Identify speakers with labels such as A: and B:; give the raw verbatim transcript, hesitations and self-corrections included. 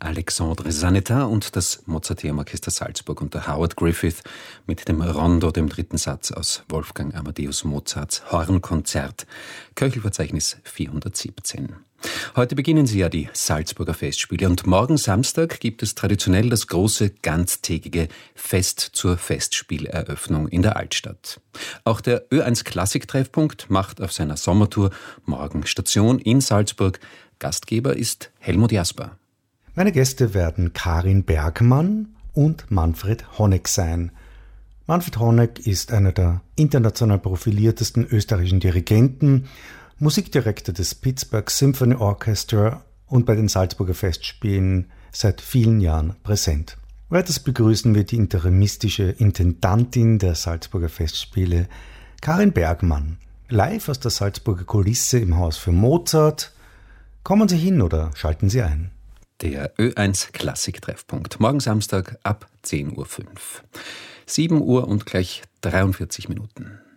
A: Alexandre Zanetin und das Mozarteum Orchester Salzburg unter Howard Griffith mit dem Rondo, dem dritten Satz aus Wolfgang Amadeus Mozarts Hornkonzert, Köchelverzeichnis vierhundertsiebzehn. Heute beginnen sie ja die Salzburger Festspiele und morgen Samstag gibt es traditionell das große ganztägige Fest zur Festspieleröffnung in der Altstadt. Auch der Ö eins Klassik-Treffpunkt macht auf seiner Sommertour morgen Station in Salzburg. Gastgeber ist Helmut Jasper.
B: Meine Gäste werden Karin Bergmann und Manfred Honeck sein. Manfred Honeck ist einer der international profiliertesten österreichischen Dirigenten, Musikdirektor des Pittsburgh Symphony Orchestra und bei den Salzburger Festspielen seit vielen Jahren präsent. Weiters begrüßen wir die interimistische Intendantin der Salzburger Festspiele, Karin Bergmann, live aus der Salzburger Kulisse im Haus für Mozart. Kommen Sie hin oder schalten Sie ein.
A: Der Ö eins Klassik-Treffpunkt, morgen Samstag ab zehn Uhr fünf. sieben Uhr und gleich dreiundvierzig Minuten.